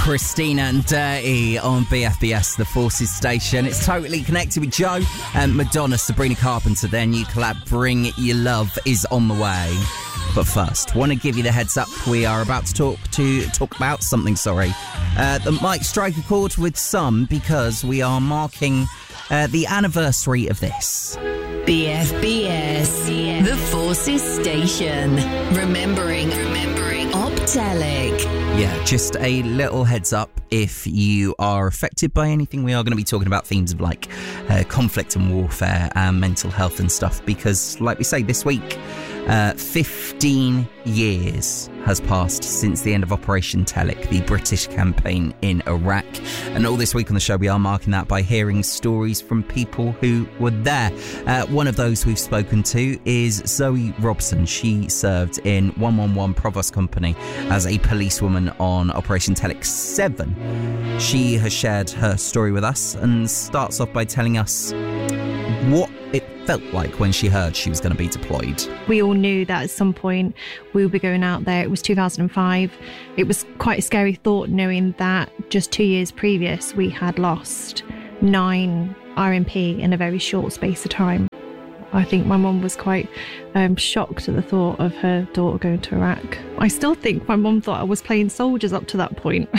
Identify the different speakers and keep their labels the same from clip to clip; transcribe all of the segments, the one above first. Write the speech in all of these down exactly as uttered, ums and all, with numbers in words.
Speaker 1: Christina and Dirty on B F B S, the Forces station. It's Totally Connected with Joe and Madonna. Sabrina Carpenter, their new collab, Bring Your Love, is on the way. But first, want to give you the heads up. We are about to talk to talk about something, sorry, uh, that might strike a chord with some because we are marking uh, the anniversary of this.
Speaker 2: B F B S, the Forces station. Remembering, remembering, Optelic.
Speaker 1: Yeah, just a little heads up. If you are affected by anything, we are going to be talking about themes of like uh, conflict and warfare and mental health and stuff. Because, like we say, this week, uh, fifteen years has passed since the end of Operation Telic, the British campaign in Iraq. And all this week on the show, we are marking that by hearing stories from people who were there. Uh, one of those we've spoken to is Zoe Robson. She served in one one one Provost Company as a policewoman on Operation Telic seven. She has shared her story with us and starts off by telling us what it felt like when she heard she was going to be deployed.
Speaker 3: We all knew that at some point we would be going out there. It was two thousand five. It was quite a scary thought knowing that just two years previous we had lost nine R M P in a very short space of time. I think my mum was quite um, shocked at the thought of her daughter going to Iraq. I still think my mum thought I was playing soldiers up to that point.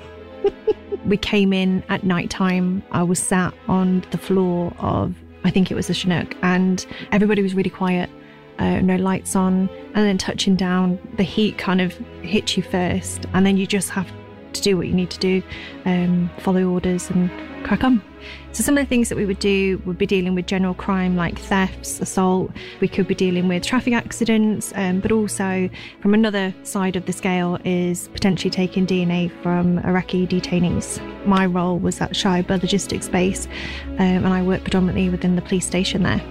Speaker 3: We came in at night time. I was sat on the floor of, I think it was a Chinook, and everybody was really quiet, uh, no lights on, and then touching down, the heat kind of hits you first, and then you just have to do what you need to do, um, follow orders and crack on. So some of the things that we would do would be dealing with general crime like thefts, assault. We could be dealing with traffic accidents, um, but also from another side of the scale is potentially taking D N A from Iraqi detainees. My role was at Shaiba Logistics Base, um, and I worked predominantly within the police station there.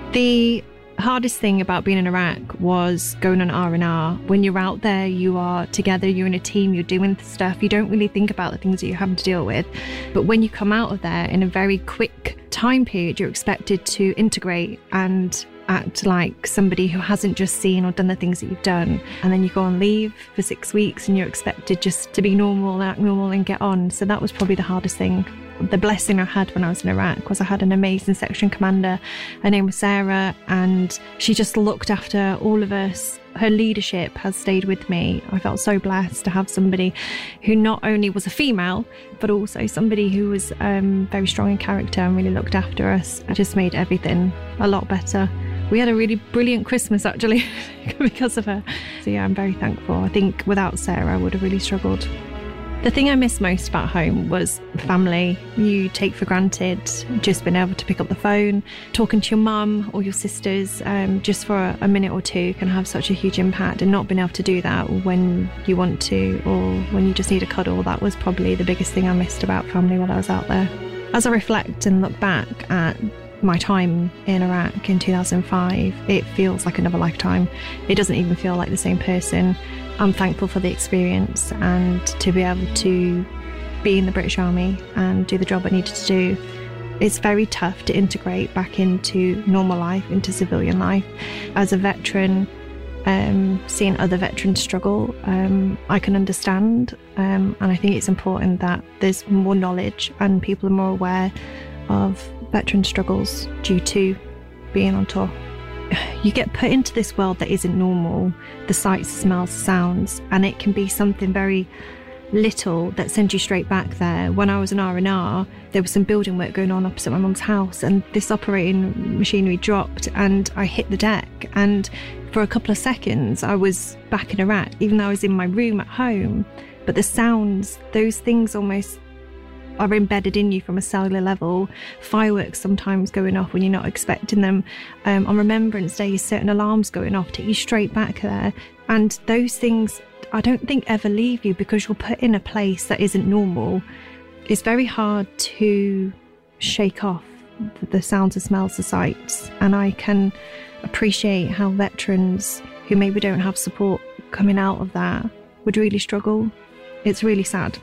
Speaker 3: The hardest thing about being in Iraq was going on R and R. When you're out there, you are together, you're in a team, you're doing stuff. You don't really think about the things that you're having to deal with. But when you come out of there in a very quick time period, you're expected to integrate and act like somebody who hasn't just seen or done the things that you've done. And then you go on leave for six weeks and you're expected just to be normal, act normal and get on. So that was probably the hardest thing. The blessing I had when I was in Iraq was I had an amazing section commander. Her name was Sarah, and she just looked after all of us. Her leadership has stayed with me. I felt so blessed to have somebody who not only was a female, but also somebody who was um, very strong in character and really looked after us. It just made everything a lot better. We had a really brilliant Christmas, actually, because of her. So yeah, I'm very thankful. I think without Sarah, I would have really struggled. The thing I missed most about home was family. You take for granted just being able to pick up the phone, talking to your mum or your sisters um, just for a, a minute or two can have such a huge impact, and not being able to do that when you want to or when you just need a cuddle, that was probably the biggest thing I missed about family while I was out there. As I reflect and look back at my time in Iraq in two thousand five, it feels like another lifetime. It doesn't even feel like the same person. I'm thankful for the experience and to be able to be in the British Army and do the job I needed to do. It's very tough to integrate back into normal life, into civilian life. As a veteran, um, seeing other veterans struggle, um, I can understand, um, and I think it's important that there's more knowledge and people are more aware of veteran struggles due to being on tour. You get put into this world that isn't normal, the sights, smells, sounds, and it can be something very little that sends you straight back there. When I was in R and R, there was some building work going on opposite my mum's house, and this operating machinery dropped and I hit the deck, and for a couple of seconds I was back in Iraq, even though I was in my room at home. But the sounds, those things almost are embedded in you from a cellular level. Fireworks sometimes going off when you're not expecting them. Um, on Remembrance Day, certain alarms going off, take you straight back there. And those things, I don't think ever leave you because you're put in a place that isn't normal. It's very hard to shake off the sounds, the smells, the sights. And I can appreciate how veterans who maybe don't have support coming out of that would really struggle. It's really sad.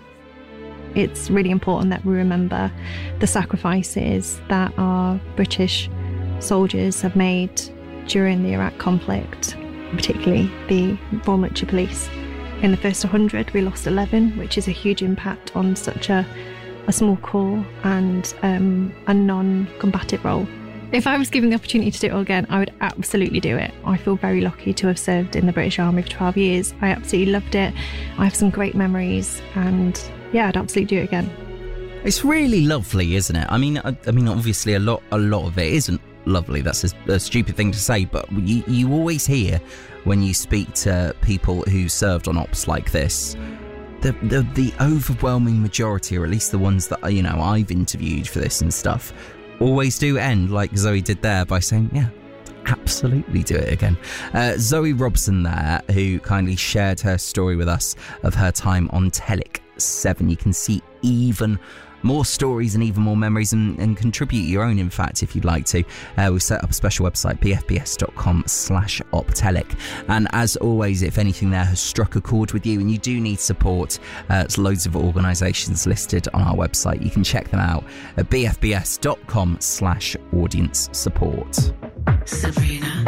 Speaker 3: It's really important that we remember the sacrifices that our British soldiers have made during the Iraq conflict, particularly the Royal Military Police. In the first one hundred, we lost eleven, which is a huge impact on such a, a small corps and um, a non-combative role. If I was given the opportunity to do it all again, I would absolutely do it. I feel very lucky to have served in the British Army for twelve years. I absolutely loved it. I have some great memories, and yeah, I'd absolutely do it again.
Speaker 1: It's really lovely, isn't it? I mean, I, I mean, obviously, a lot, a lot of it isn't lovely. That's a, a stupid thing to say, but you, you always hear when you speak to people who served on ops like this, the, the the overwhelming majority, or at least the ones that, you know, I've interviewed for this and stuff, always do end like Zoe did there by saying, yeah, absolutely do it again. Uh, Zoe Robson there, who kindly shared her story with us of her time on Telic seven. You can see even more stories and even more memories, and, and contribute your own, in fact, if you'd like to. Uh, we've set up a special website, b f b s dot com slash optelic. And as always, if anything there has struck a chord with you and you do need support, uh, there's loads of organisations listed on our website. You can check them out at b f b s dot com slash audience support.
Speaker 2: Sabrina.